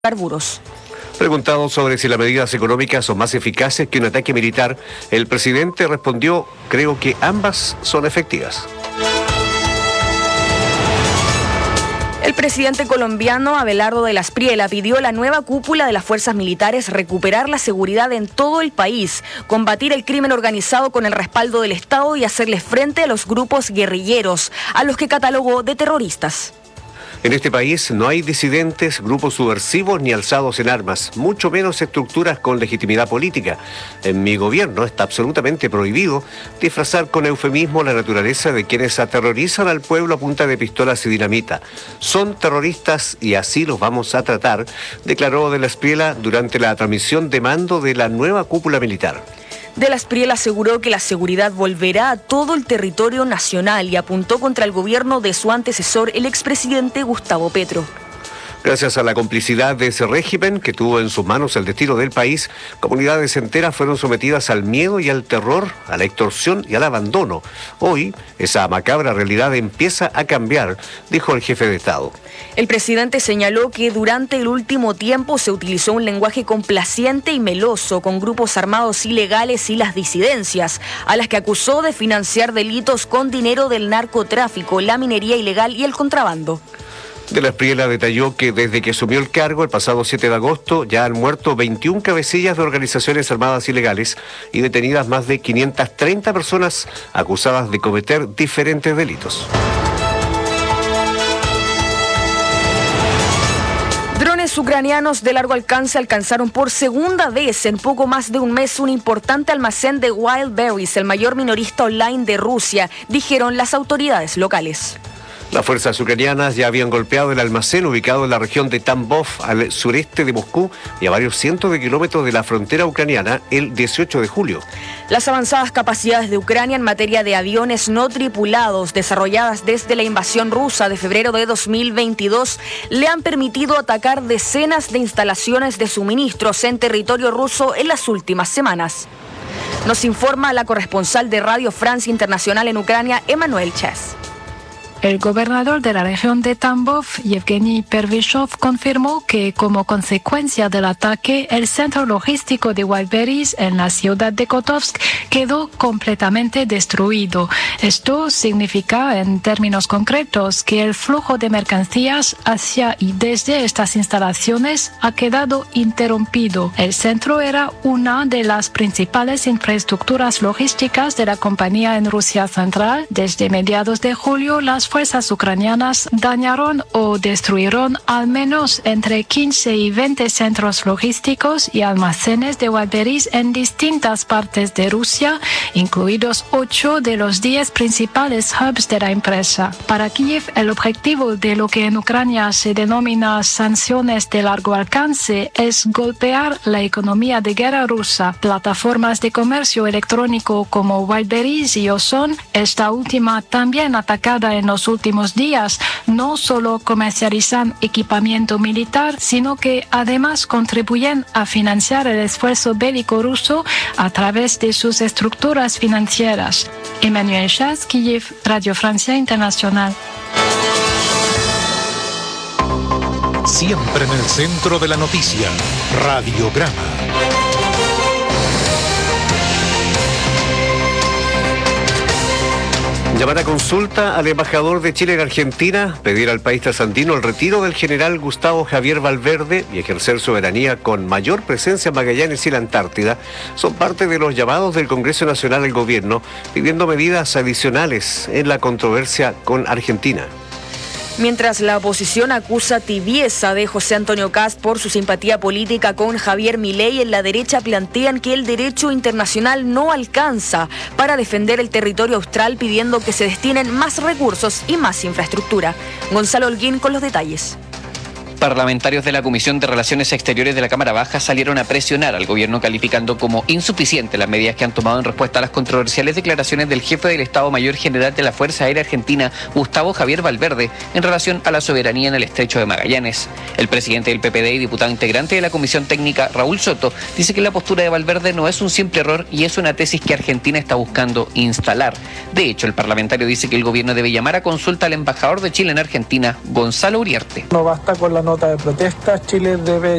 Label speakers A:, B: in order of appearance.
A: Carburos.
B: Preguntado sobre si las medidas económicas son más eficaces que un ataque militar, el presidente respondió: creo que ambas son efectivas.
A: El presidente colombiano Abelardo de la Espriella pidió a la nueva cúpula de las fuerzas militares recuperar la seguridad en todo el país, combatir el crimen organizado con el respaldo del Estado y hacerles frente a los grupos guerrilleros, a los que catalogó de terroristas.
B: En este país no hay disidentes, grupos subversivos ni alzados en armas, mucho menos estructuras con legitimidad política. En mi gobierno está absolutamente prohibido disfrazar con eufemismo la naturaleza de quienes aterrorizan al pueblo a punta de pistolas y dinamita. Son terroristas y así los vamos a tratar, declaró de la Espriella durante la transmisión de mando de la nueva cúpula militar.
A: De la Espriella aseguró que la seguridad volverá a todo el territorio nacional y apuntó contra el gobierno de su antecesor, el expresidente Gustavo Petro.
B: Gracias a la complicidad de ese régimen que tuvo en sus manos el destino del país, comunidades enteras fueron sometidas al miedo y al terror, a la extorsión y al abandono. Hoy, esa macabra realidad empieza a cambiar, dijo el jefe de Estado.
A: El presidente señaló que durante el último tiempo se utilizó un lenguaje complaciente y meloso con grupos armados ilegales y las disidencias, a las que acusó de financiar delitos con dinero del narcotráfico, la minería ilegal y el contrabando.
B: De la Espriella detalló que desde que asumió el cargo el pasado 7 de agosto ya han muerto 21 cabecillas de organizaciones armadas ilegales y detenidas más de 530 personas acusadas de cometer diferentes delitos.
A: Drones ucranianos de largo alcance alcanzaron por segunda vez en poco más de un mes un importante almacén de Wildberries, el mayor minorista online de Rusia, dijeron las autoridades locales.
B: Las fuerzas ucranianas ya habían golpeado el almacén ubicado en la región de Tambov, al sureste de Moscú y a varios cientos de kilómetros de la frontera ucraniana el 18 de julio.
A: Las avanzadas capacidades de Ucrania en materia de aviones no tripulados, desarrolladas desde la invasión rusa de febrero de 2022, le han permitido atacar decenas de instalaciones de suministros en territorio ruso en las últimas semanas. Nos informa la corresponsal de Radio Francia Internacional en Ucrania, Emmanuel Chess.
C: El gobernador de la región de Tambov, Yevgeny Pervyshov, confirmó que como consecuencia del ataque, el centro logístico de Wildberries en la ciudad de Kotovsk quedó completamente destruido. Esto significa, en términos concretos, que el flujo de mercancías hacia y desde estas instalaciones ha quedado interrumpido. El centro era una de las principales infraestructuras logísticas de la compañía en Rusia Central. Desde mediados de julio, las fuerzas ucranianas dañaron o destruyeron al menos entre 15 y 20 centros logísticos y almacenes de Wildberries en distintas partes de Rusia, incluidos 8 de los 10 principales hubs de la empresa. Para Kiev, el objetivo de lo que en Ucrania se denomina sanciones de largo alcance es golpear la economía de guerra rusa. Plataformas de comercio electrónico como Wildberries y Ozon, esta última también atacada en los últimos días, no solo comercializan equipamiento militar, sino que además contribuyen a financiar el esfuerzo bélico ruso a través de sus estructuras financieras. Emmanuel Chas, Kiev, Radio Francia Internacional.
D: Siempre en el centro de la noticia, Radiograma.
B: Llamar a consulta al embajador de Chile en Argentina, pedir al país trasandino el retiro del general Gustavo Javier Valverde y ejercer soberanía con mayor presencia en Magallanes y la Antártida son parte de los llamados del Congreso Nacional al gobierno pidiendo medidas adicionales en la controversia con Argentina.
A: Mientras la oposición acusa tibieza de José Antonio Kast por su simpatía política con Javier Milei, en la derecha plantean que el derecho internacional no alcanza para defender el territorio austral, pidiendo que se destinen más recursos y más infraestructura. Gonzalo Holguín con los detalles.
E: Parlamentarios de la Comisión de Relaciones Exteriores de la Cámara Baja salieron a presionar al gobierno calificando como insuficientes las medidas que han tomado en respuesta a las controversiales declaraciones del jefe del Estado Mayor General de la Fuerza Aérea Argentina, Gustavo Javier Valverde, en relación a la soberanía en el Estrecho de Magallanes. El presidente del PPD y diputado integrante de la Comisión Técnica, Raúl Soto, dice que la postura de Valverde no es un simple error y es una tesis que Argentina está buscando instalar. De hecho, el parlamentario dice que el gobierno debe llamar a consulta al embajador de Chile en Argentina, Gonzalo Uriarte.
F: No basta con la nota de protesta, Chile debe